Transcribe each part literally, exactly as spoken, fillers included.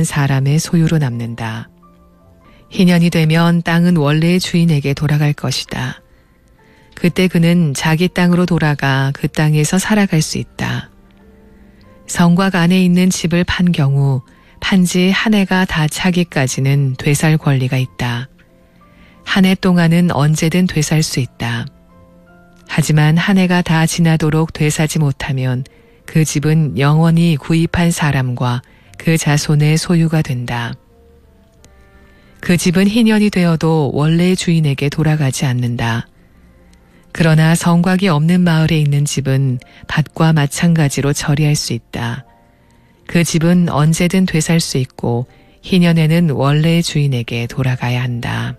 못하는 사람의 소유로 남는다. 희년이 되면 땅은 원래의 주인에게 돌아갈 것이다. 그때 그는 자기 땅으로 돌아가 그 땅에서 살아갈 수 있다. 성곽 안에 있는 집을 판 경우 판지 한 해가 다 차기까지는 되살 권리가 있다. 한 해 동안은 언제든 되살 수 있다. 하지만 한 해가 다 지나도록 되사지 못하면 그 집은 영원히 구입한 사람과 그 자손의 소유가 된다. 그 집은 희년이 되어도 원래의 주인에게 돌아가지 않는다. 그러나 성곽이 없는 마을에 있는 집은 밭과 마찬가지로 처리할 수 있다. 그 집은 언제든 되살 수 있고 희년에는 원래의 주인에게 돌아가야 한다.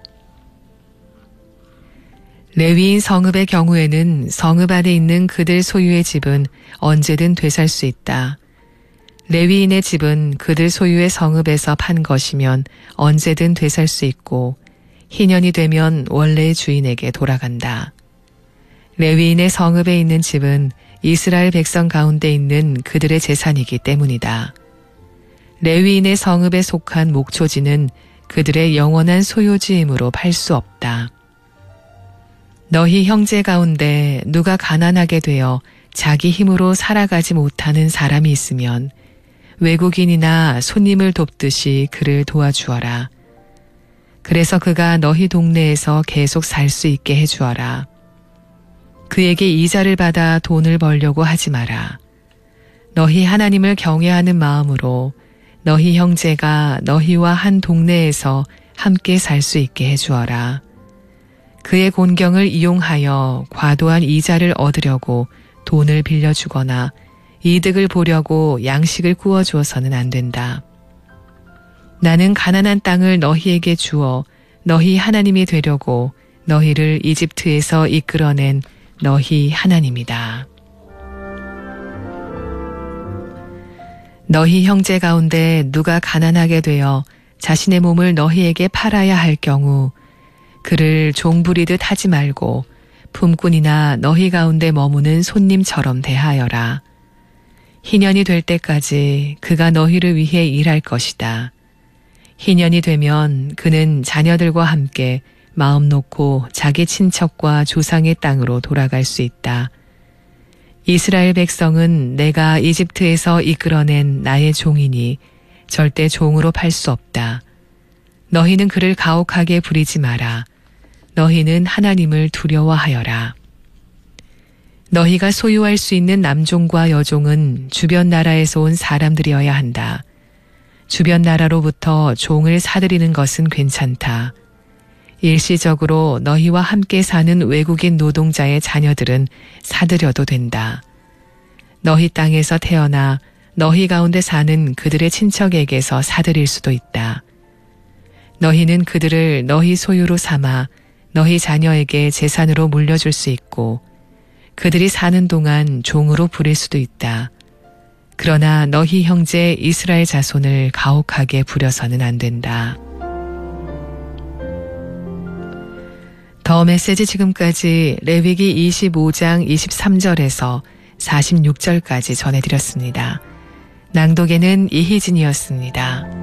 레위인 성읍의 경우에는 성읍 안에 있는 그들 소유의 집은 언제든 되살 수 있다. 레위인의 집은 그들 소유의 성읍에서 판 것이면 언제든 되살 수 있고 희년이 되면 원래의 주인에게 돌아간다. 레위인의 성읍에 있는 집은 이스라엘 백성 가운데 있는 그들의 재산이기 때문이다. 레위인의 성읍에 속한 목초지는 그들의 영원한 소유지이므로 팔 수 없다. 너희 형제 가운데 누가 가난하게 되어 자기 힘으로 살아가지 못하는 사람이 있으면 외국인이나 손님을 돕듯이 그를 도와주어라. 그래서 그가 너희 동네에서 계속 살 수 있게 해주어라. 그에게 이자를 받아 돈을 벌려고 하지 마라. 너희 하나님을 경외하는 마음으로 너희 형제가 너희와 한 동네에서 함께 살 수 있게 해주어라. 그의 곤경을 이용하여 과도한 이자를 얻으려고 돈을 빌려주거나 이득을 보려고 양식을 구워주어서는 안 된다. 나는 가난한 땅을 너희에게 주어 너희 하나님이 되려고 너희를 이집트에서 이끌어낸 너희 하나님이다. 너희 형제 가운데 누가 가난하게 되어 자신의 몸을 너희에게 팔아야 할 경우 그를 종부리듯 하지 말고 품꾼이나 너희 가운데 머무는 손님처럼 대하여라. 희년이 될 때까지 그가 너희를 위해 일할 것이다. 희년이 되면 그는 자녀들과 함께 마음 놓고 자기 친척과 조상의 땅으로 돌아갈 수 있다. 이스라엘 백성은 내가 이집트에서 이끌어낸 나의 종이니 절대 종으로 팔 수 없다. 너희는 그를 가혹하게 부리지 마라. 너희는 하나님을 두려워하여라. 너희가 소유할 수 있는 남종과 여종은 주변 나라에서 온 사람들이어야 한다. 주변 나라로부터 종을 사들이는 것은 괜찮다. 일시적으로 너희와 함께 사는 외국인 노동자의 자녀들은 사들여도 된다. 너희 땅에서 태어나 너희 가운데 사는 그들의 친척에게서 사들일 수도 있다. 너희는 그들을 너희 소유로 삼아 너희 자녀에게 재산으로 물려줄 수 있고 그들이 사는 동안 종으로 부릴 수도 있다. 그러나 너희 형제 이스라엘 자손을 가혹하게 부려서는 안 된다. 더 메시지 지금까지 레위기 이십오 장 이십삼 절에서 사십육 절까지 전해드렸습니다. 낭독에는 이희진이었습니다.